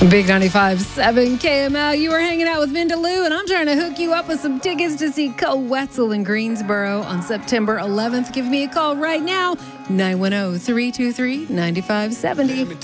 Big 95.7 KML. You are hanging out with Vindaloo, and I'm trying to hook you up with some tickets to see Cole Wetzel in Greensboro on September 11th. Give me a call right now, 910-323-9570.